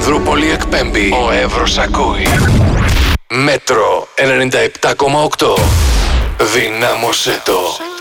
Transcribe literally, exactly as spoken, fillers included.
Ανδρούπολη εκπέμπει. Ο Εύρος ακούει. Μέτρο ενενήντα επτά κόμμα οκτώ. Δυνάμωσέ το.